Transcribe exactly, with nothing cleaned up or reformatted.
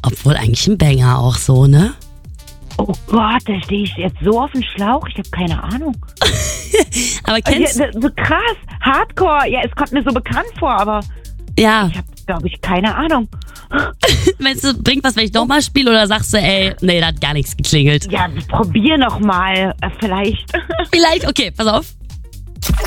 Obwohl eigentlich ein Banger auch so, ne? Oh Gott, da stehe ich jetzt so auf den Schlauch. Ich habe keine Ahnung. Aber kennst ja, so krass, Hardcore. Ja, es kommt mir so bekannt vor, aber ja. ich habe, glaube ich, keine Ahnung. Meinst du, bringt was, wenn ich nochmal spiele oder sagst du, ey, nee, da hat gar nichts geklingelt? Ja, probier noch mal, äh, vielleicht. Vielleicht, okay, pass auf.